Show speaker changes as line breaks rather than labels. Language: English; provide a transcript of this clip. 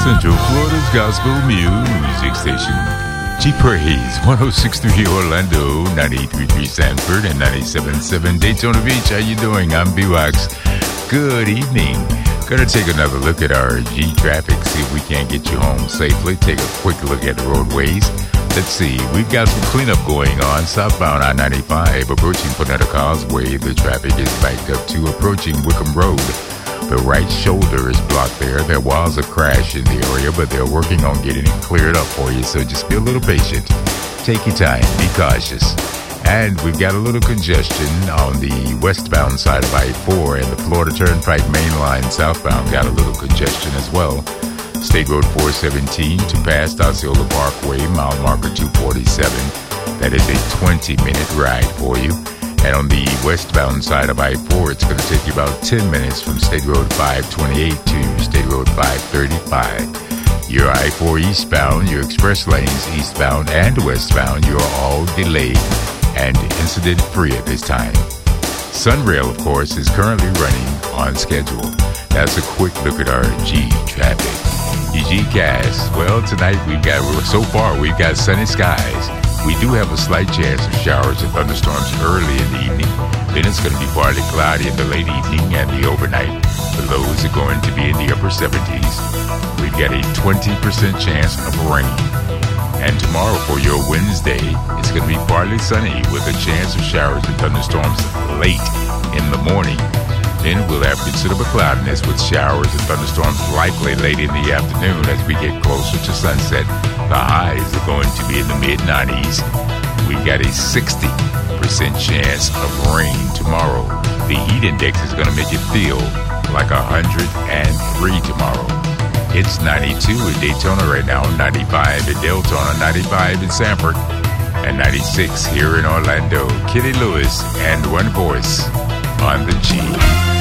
Central Florida's gospel music station. G-Praise, 106.3 Orlando, 98.3 Sanford, and 97.7 Daytona Beach. How you doing? I'm B-Wax. Good evening. Gonna take another look at our G-Traffic, see if we can't get you home safely. Take a quick look at the roadways. Let's see, we've got some cleanup going on. Southbound I-95, approaching Ponetta Causeway. The traffic is backed up to approaching Wickham Road. The right shoulder is blocked there. There was a crash in the area, but they're working on getting it cleared up for you, so just be a little patient. Take your time, be cautious. And we've got a little congestion on the westbound side of I-4, and the Florida Turnpike main line southbound got a little congestion as well. State Road 417 to past Osceola Parkway, mile marker 247. That is a 20-minute ride for you. And on the westbound side of I-4, it's going to take you about 10 minutes from State Road 528 to State Road 535. Your I-4 eastbound, your express lanes eastbound and westbound, you're all delayed and incident-free at this time. Sunrail, of course, is currently running on schedule. That's a quick look at our G-Traffic. The G-Cast, well, tonight we've got sunny skies. We do have a slight chance of showers and thunderstorms early in the evening. Then it's going to be partly cloudy in the late evening and the overnight. The lows are going to be in the upper 70s. We've got a 20% chance of rain. And tomorrow for your Wednesday, it's going to be partly sunny with a chance of showers and thunderstorms late in the morning. Then we'll have considerable cloudiness with showers and thunderstorms likely late in the afternoon as we get closer to sunset. The highs are going to be in the mid-90s. We've got a 60% chance of rain tomorrow. The heat index is going to make it feel like 103 tomorrow. It's 92 in Daytona right now, 95 in Deltona, 95 in Sanford, and 96 here in Orlando. Kitty Lewis and One Voice on the G.